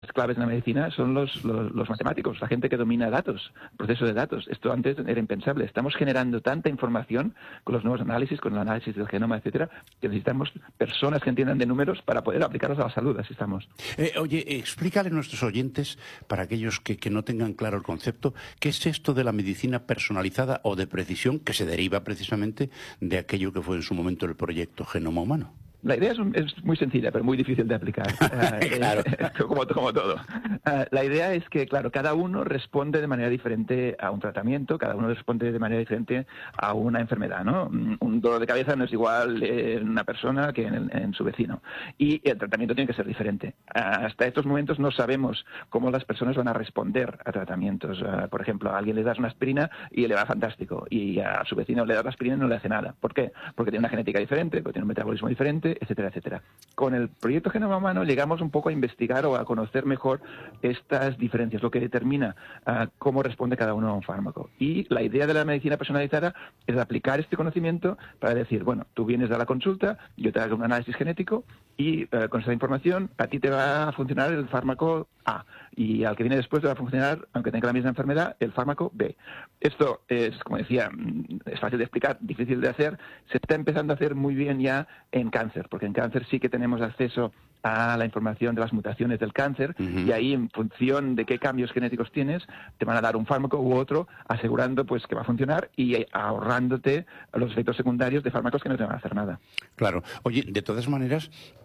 claves en la medicina son los matemáticos, la gente que domina datos, proceso de datos. Esto antes era impensable. Estamos generando tanta información con los nuevos análisis, con el análisis del genoma, etcétera, que necesitamos personas que entiendan de números para poder aplicarlos a la salud. Así estamos. Oye, explícale a nuestros oyentes, para aquellos que no tengan claro el concepto, ¿qué es esto de la medicina personalizada o de precisión que se deriva precisamente de aquello que fue en su momento el proyecto Genoma Humano? La idea es muy sencilla, pero muy difícil de aplicar. Claro. Como todo. La idea es que, claro, cada uno responde de manera diferente a un tratamiento, cada uno responde de manera diferente a una enfermedad, ¿no? Un dolor de cabeza no es igual en una persona que en su vecino. Y el tratamiento tiene que ser diferente. Hasta estos momentos no sabemos cómo las personas van a responder a tratamientos. Por ejemplo, a alguien le das una aspirina y le va fantástico. Y a su vecino le das la aspirina y no le hace nada. ¿Por qué? Porque tiene una genética diferente, porque tiene un metabolismo diferente, etcétera, etcétera. Con el proyecto Genoma Humano llegamos un poco a investigar o a conocer mejor estas diferencias, lo que determina cómo responde cada uno a un fármaco. Y la idea de la medicina personalizada es aplicar este conocimiento para decir, bueno, tú vienes a la consulta, yo te hago un análisis genético y con esa información a ti te va a funcionar el fármaco A y al que viene después te va a funcionar, aunque tenga la misma enfermedad, el fármaco B. Esto es, como decía, es fácil de explicar, difícil de hacer. Se está empezando a hacer muy bien ya en cáncer, porque en cáncer sí que tenemos acceso a la información de las mutaciones del cáncer y ahí, en función de qué cambios genéticos tienes, te van a dar un fármaco u otro asegurando pues que va a funcionar y ahorrándote los efectos secundarios de fármacos que no te van a hacer nada. Claro. Oye, de todas maneras,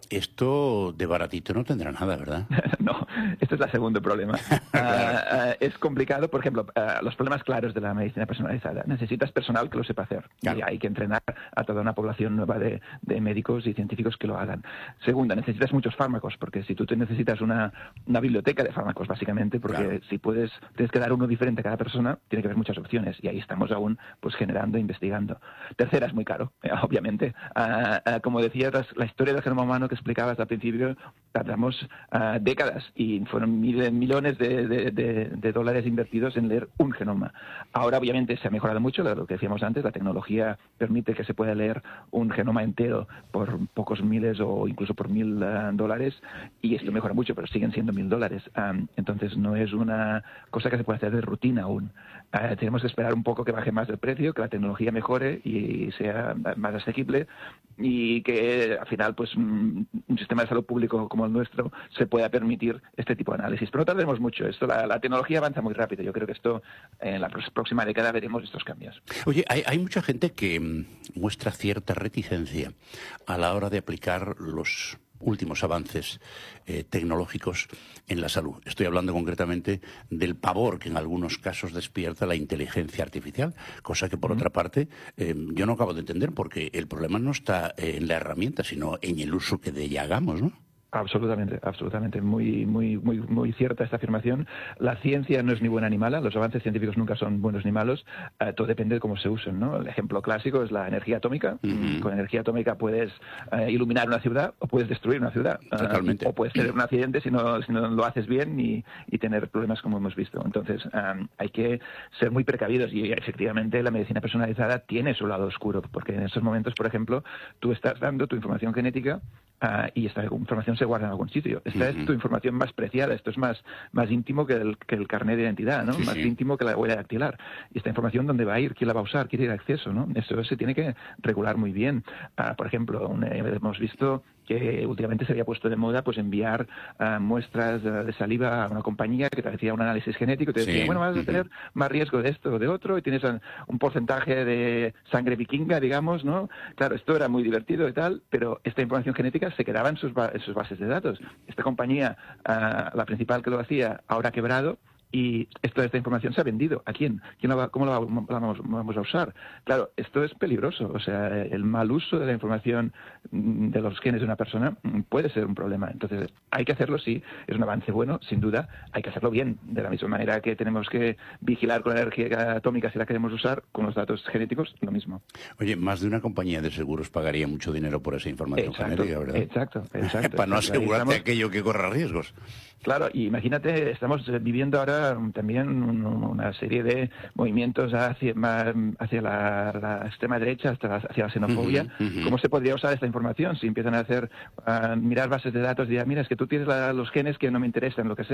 esto de baratito no tendrá nada, ¿verdad? No, este es el segundo problema. Claro. Es complicado, por ejemplo, los problemas claros de la medicina personalizada. Necesitas personal que lo sepa hacer. Claro. Y hay que entrenar a toda una población nueva de médicos y científicos que lo hagan. Segunda, necesitas muchos fármacos, porque si tú te necesitas una biblioteca de fármacos, básicamente, porque claro, si tienes que dar uno diferente a cada persona, tiene que haber muchas opciones. Y ahí estamos aún pues generando e investigando. Tercera, es muy caro, obviamente. Como decías, la historia del genoma humano que explicabas al principio, tardamos décadas y fueron millones de dólares invertidos en leer un genoma. Ahora, obviamente, se ha mejorado mucho, lo que decíamos antes, la tecnología permite que se pueda leer un genoma entero por pocos miles o incluso por $1.000 y esto mejora mucho, pero siguen siendo $1.000. Entonces, no es una cosa que se puede hacer de rutina aún. Tenemos que esperar un poco que baje más el precio, que la tecnología mejore y sea más asequible y que al final pues un sistema de salud público como el nuestro se pueda permitir este tipo de análisis. Pero no tardemos mucho. La tecnología avanza muy rápido. Yo creo que esto en la próxima década veremos estos cambios. Oye, hay mucha gente que muestra cierta reticencia a la hora de aplicar los últimos avances tecnológicos en la salud. Estoy hablando concretamente del pavor que en algunos casos despierta la inteligencia artificial, cosa que por otra parte yo no acabo de entender, porque el problema no está en la herramienta, sino en el uso que de ella hagamos, ¿no? Absolutamente. Muy cierta esta afirmación. La ciencia no es ni buena ni mala, los avances científicos nunca son buenos ni malos, todo depende de cómo se usen, ¿no? El ejemplo clásico es la energía atómica. Con energía atómica puedes iluminar una ciudad o puedes destruir una ciudad. Totalmente. O puedes tener un accidente si no lo haces bien y tener problemas como hemos visto. Entonces hay que ser muy precavidos y efectivamente la medicina personalizada tiene su lado oscuro, porque en estos momentos, por ejemplo, tú estás dando tu información genética y esta información se guarda en algún sitio. Esta es tu información más preciada, esto es más íntimo que el carnet de identidad, ¿no? Más íntimo que la huella dactilar. Y esta información, ¿dónde va a ir? ¿Quién la va a usar? ¿Quién tiene acceso? ¿No? Eso se tiene que regular muy bien. Por ejemplo, hemos visto que últimamente se había puesto de moda pues enviar muestras de saliva a una compañía que te hacía un análisis genético y te decía, bueno, vas a tener más riesgo de esto o de otro y tienes un porcentaje de sangre vikinga, digamos, ¿no? Claro, esto era muy divertido y tal, pero esta información genética se quedaba en sus bases de datos. Esta compañía, la principal que lo hacía, ahora ha quebrado. Y esta información se ha vendido. ¿A quién? ¿Cómo la vamos a usar? Claro, esto es peligroso. O sea, el mal uso de la información de los genes de una persona puede ser un problema. Entonces, hay que hacerlo, sí. Es un avance bueno, sin duda. Hay que hacerlo bien. De la misma manera que tenemos que vigilar con la energía atómica si la queremos usar, con los datos genéticos, lo mismo. Oye, más de una compañía de seguros pagaría mucho dinero por esa información genética, ¿verdad? Exacto. Para no asegurarte aquello que corra riesgos. Claro, y imagínate, estamos viviendo ahora observa también una serie de movimientos hacia la extrema derecha, hacia la xenofobia. ¿Cómo se podría usar esta información si empiezan a mirar bases de datos y dirán, mira, es que tú tienes los genes que no me interesan, lo que sea?